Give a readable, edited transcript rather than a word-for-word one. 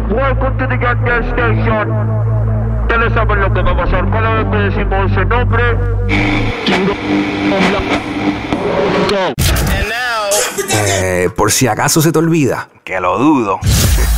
Welcome to the Gas Station. Ustedes saben lo que va a pasar cada vez que decimos ese nombre. Por si acaso se te olvida, que lo dudo.